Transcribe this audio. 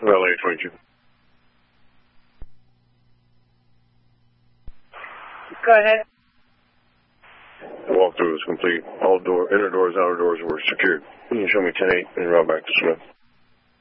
LA 22. Go ahead. The walkthrough was complete. All inner doors, outer doors were secured. Can you show me 10-8 and route back to Smith?